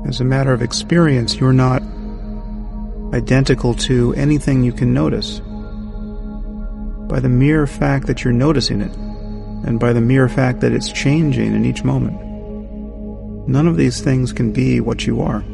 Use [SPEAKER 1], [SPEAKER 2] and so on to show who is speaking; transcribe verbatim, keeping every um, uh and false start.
[SPEAKER 1] As a matter of experience, you're not identical to anything you can notice. By the mere fact that you're noticing it, and by the mere fact that it's changing in each moment, none of these things can be what you are.